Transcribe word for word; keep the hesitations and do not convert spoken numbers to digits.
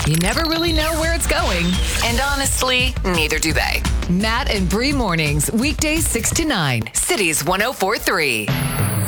You never really know where it's going. And honestly, neither do they. Matt and Bree mornings, weekdays six to nine. Cities one oh four three.